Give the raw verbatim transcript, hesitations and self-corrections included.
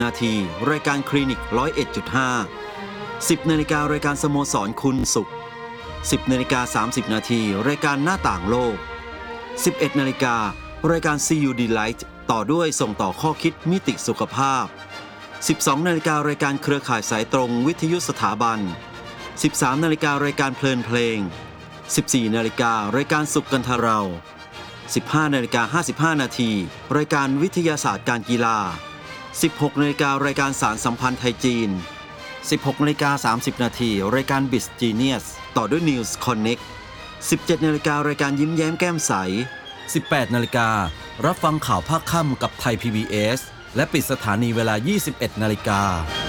นาทีรายการคลินิก หนึ่งศูนย์เอ็ดจุดห้า สิบนาฬิการายการสโมสรคุณสุข สิบนาฬิกาสามสิบนาทีรายการหน้าต่างโลก สิบเอ็ดนาฬิการายการ ซี ยู Delight ต่อด้วยส่งต่อข้อคิดมิติสุขภาพ สิบสองนาฬิการายการเครือข่ายสายตรงวิทยุสถาบัน สิบสามนาฬิการายการเพลินเพลง สิบสี่นาฬิการายการสุขกันทเรา สิบห้านาฬิกาห้าสิบห้านาทีรายการวิทยาศาสตร์การกีฬา สิบหกนาฬิการายการสารสัมพันธ์ไทยจีน สิบหกนาฬิกาสามสิบนาทีรายการ Biz Genius ต่อด้วย News Connect สิบเจ็ดนาฬิการายการยิ้มแย้มแก้มใส สิบแปดนาฬิการั บฟังข่าวภาคค่ำกับไทย พี บี เอส และปิดสถานีเวลา ยี่สิบเอ็ดนาฬิกา